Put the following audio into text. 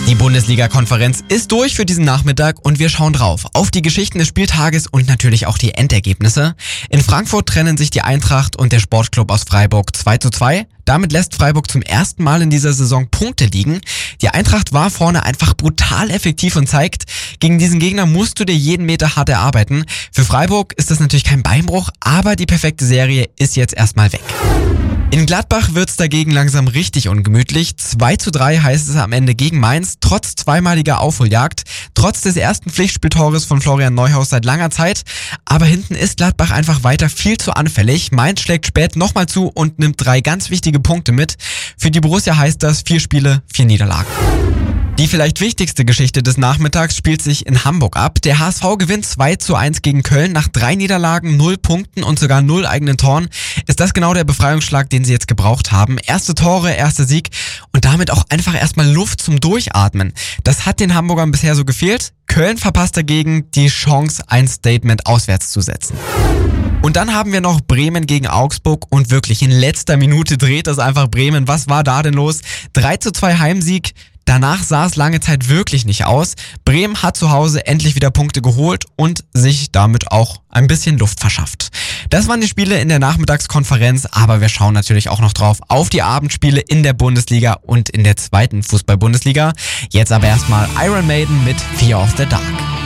Die Bundesliga-Konferenz ist durch für diesen Nachmittag und wir schauen drauf auf die Geschichten des Spieltages und natürlich auch die Endergebnisse. In Frankfurt trennen sich die Eintracht und der Sportclub aus Freiburg 2:2. Damit lässt Freiburg zum ersten Mal in dieser Saison Punkte liegen. Die Eintracht war vorne einfach brutal effektiv und zeigt, gegen diesen Gegner musst du dir jeden Meter hart erarbeiten. Für Freiburg ist das natürlich kein Beinbruch, aber die perfekte Serie ist jetzt erstmal weg. In Gladbach wird's dagegen langsam richtig ungemütlich. 2:3 heißt es am Ende gegen Mainz, trotz zweimaliger Aufholjagd, trotz des ersten Pflichtspieltores von Florian Neuhaus seit langer Zeit. Aber hinten ist Gladbach einfach weiter viel zu anfällig. Mainz schlägt spät nochmal zu und nimmt 3 ganz wichtige Punkte mit. Für die Borussia heißt das 4 Spiele, 4 Niederlagen. Die vielleicht wichtigste Geschichte des Nachmittags spielt sich in Hamburg ab. Der HSV gewinnt 2:1 gegen Köln nach 3 Niederlagen, 0 Punkten und sogar 0 eigenen Toren. Ist das genau der Befreiungsschlag, den sie jetzt gebraucht haben? Erste Tore, erster Sieg und damit auch einfach erstmal Luft zum Durchatmen. Das hat den Hamburgern bisher so gefehlt. Köln verpasst dagegen die Chance, ein Statement auswärts zu setzen. Und dann haben wir noch Bremen gegen Augsburg und wirklich in letzter Minute dreht das einfach Bremen. Was war da denn los? 3:2 Heimsieg. Danach sah es lange Zeit wirklich nicht aus. Bremen hat zu Hause endlich wieder Punkte geholt und sich damit auch ein bisschen Luft verschafft. Das waren die Spiele in der Nachmittagskonferenz, aber wir schauen natürlich auch noch drauf auf die Abendspiele in der Bundesliga und in der zweiten Fußball-Bundesliga. Jetzt aber erstmal Iron Maiden mit Fear of the Dark.